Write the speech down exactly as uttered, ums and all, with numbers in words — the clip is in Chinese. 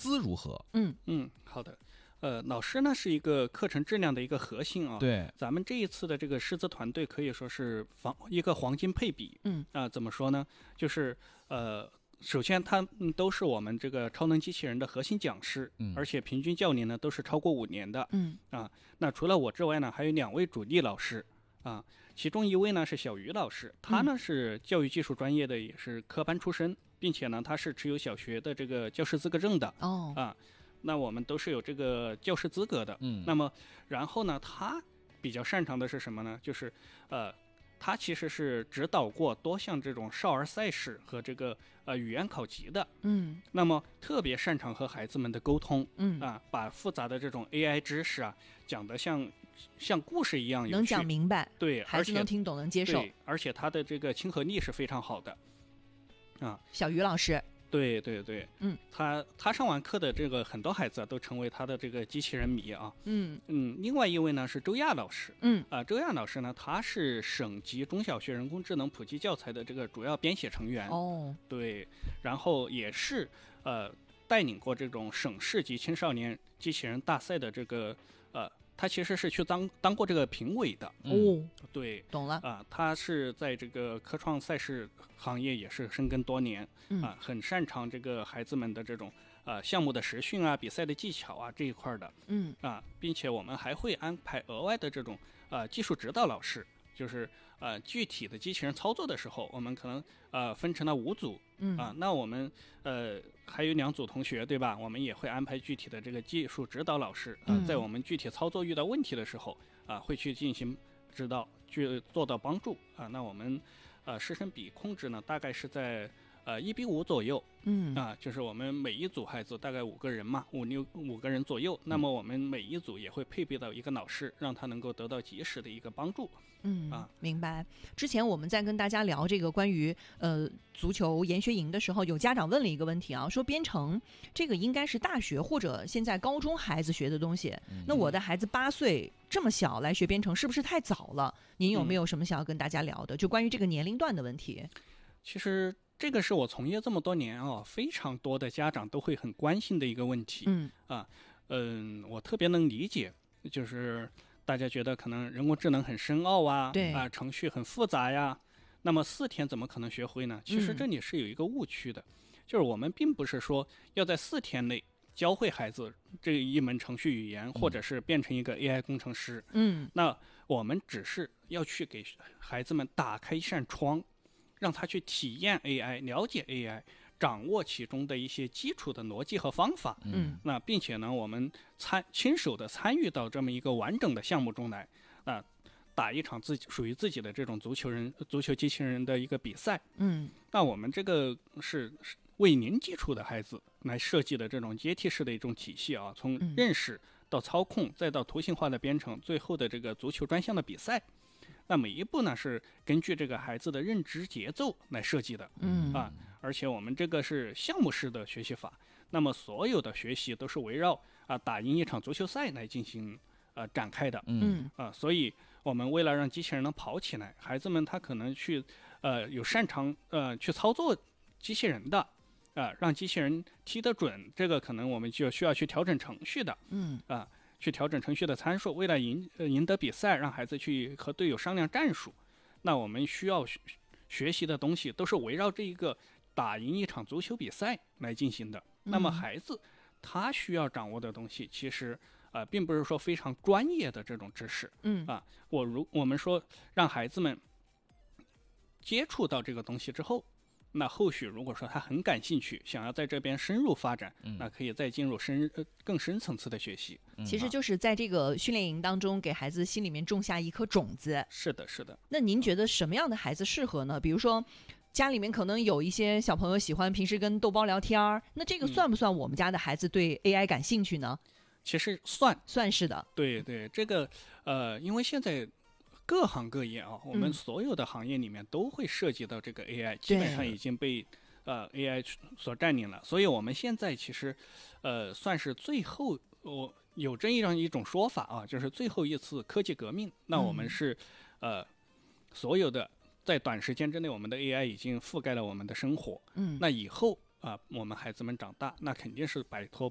资如何？ 嗯嗯，好的。呃，老师呢是一个课程质量的一个核心啊。 对， 咱们这一次的这个师资团队可以说是黄一个黄金配比。 嗯啊、呃，怎么说呢？就是呃，首先他们都是我们这个超能机器人的核心讲师， 嗯而且平均教龄呢都是超过五年的。 嗯啊，那除了我之外呢，还有两位主力老师啊，其中一位呢是小于老师，他呢是教育技术专业的，也是科班出身，并且呢他是持有小学的这个教师资格证的。 哦啊。那我们都是有这个教师资格的， 嗯， 那么然后呢，他比较擅长的是什么呢？就是呃，他其实是指导过多项这种少儿赛事和这个呃语言考级的， 嗯那么特别擅长和孩子们的沟通， 嗯啊，把复杂的这种 A I 知识啊讲得像像故事一样有趣， 能讲明白， 对， 孩子能听懂能接受。 对，而且他的这个亲和力是非常好的，啊， 小于老师， 对对对， 嗯， 他他上完课的这个很多孩子、啊、都成为他的这个机器人迷啊， 嗯嗯，另外一位呢是周亚老师， 嗯啊、周亚老师呢他是省级中小学人工智能普及教材的这个主要编写成员， 哦对，然后也是呃带领过这种省市级青少年机器人大赛的这个呃，他其实是去当当过这个评委的， 嗯哦， 对。 懂了。 啊，他是在这个科创赛事行业也是深耕多年， 嗯啊，很擅长这个孩子们的这种呃项目的实训啊、比赛的技巧啊这一块的嗯啊，并且我们还会安排额外的这种呃技术指导老师，就是呃具体的机器人操作的时候，我们可能呃分成了五组嗯啊，那我们呃还有两组同学对吧？我们也会安排具体的这个技术指导老师啊， 嗯在我们具体操作遇到问题的时候啊，会去进行指导，去做到帮助啊。那我们呃师生比控制呢，大概是在呃一比五左右嗯啊，就是我们每一组孩子大概五个人嘛，五六五个人左右。那么我们每一组也会配备到一个老师，让他能够得到及时的一个帮助。 嗯啊， 明白。之前我们在跟大家聊这个关于呃足球研学营的时候，有家长问了一个问题啊，说编程这个应该是大学或者现在高中孩子学的东西， 嗯那我的孩子八岁这么小来学编程，是不是太早了？您有没有什么想要跟大家聊的？就关于这个年龄段的问题。 其实这个是我从业这么多年啊，非常多的家长都会很关心的一个问题。 嗯啊，嗯，我特别能理解，就是大家觉得可能人工智能很深奥啊， 对啊，程序很复杂呀，那么四天怎么可能学会呢？其实嗯这里是有一个误区的，就是我们并不是说要在四天内教会孩子这一门程序语言，或者是变成一个 A I 工程师。 嗯那我们只是要去给孩子们打开一扇窗，让他去体验 A I， 了解 A I， 掌握其中的一些基础的逻辑和方法。 嗯那并且呢，我们参亲手的参与到这么一个完整的项目中来，那打一场自己属于自己的这种足球人、足球机器人的一个比赛。 嗯那我们这个是是为零基础的孩子来设计的这种阶梯式的一种体系啊，从嗯认识到操控，再到图形化的编程，最后的这个足球专项的比赛。那每一步呢是根据这个孩子的认知节奏来设计的。 嗯啊，而且我们这个是项目式的学习法，那么所有的学习都是围绕啊打赢一场足球赛来进行呃展开的。 嗯啊，所以我们为了让机器人能跑起来，孩子们他可能去呃有擅长呃去操作机器人的啊、让机器人踢得准，这个可能我们就需要去调整程序的嗯啊、去调整程序的参数，为了赢呃赢得比赛，让孩子去和队友商量战术。那我们需要学学习的东西都是围绕这一个打赢一场足球比赛来进行的。那么孩子他需要掌握的东西，其实呃并不是说非常专业的这种知识嗯啊。我如我们说让孩子们接触到这个东西之后，那后续如果说他很感兴趣，想要在这边深入发展，那可以再进入深呃更深层次的学习。 其实就是在这个训练营当中，给孩子心里面种下一颗种子。 是的，是的。 那您觉得什么样的孩子适合呢？比如说，家里面可能有一些小朋友喜欢平时跟豆包聊天儿，那这个算不算我们家的孩子对 A I 感兴趣呢？ 其实算， 算是的。 对对，这个呃，因为现在各行各业啊，我们嗯所有的行业里面都会涉及到这个 A I，、基本上已经被呃 A I 所占领了。所以我们现在其实呃算是最后，我、有这样一种说法啊，就是最后一次科技革命。那我们是、呃所有的在短时间之内，我们的 A I 已经覆盖了我们的生活。 嗯那以后啊、我们孩子们长大，那肯定是摆脱